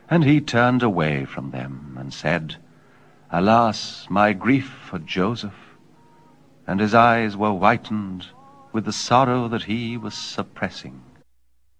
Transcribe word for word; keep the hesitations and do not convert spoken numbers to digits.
And he turned away from them and said, Alas, my grief for Joseph! And his eyes were whitened with the sorrow that he was suppressing.